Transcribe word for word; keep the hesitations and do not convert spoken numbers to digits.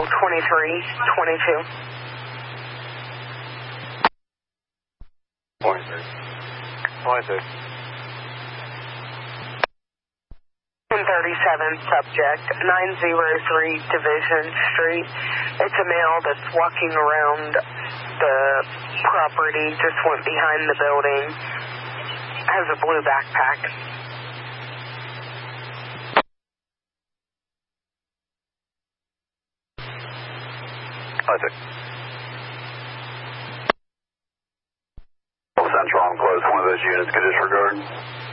twenty-three twenty-two. twenty-three. twenty-two. one thirty-seven, subject, nine oh three Division Street. It's a male that's walking around the property, just went behind the building, has a blue backpack. twenty-two. Central, I'm close. One of those units could disregard.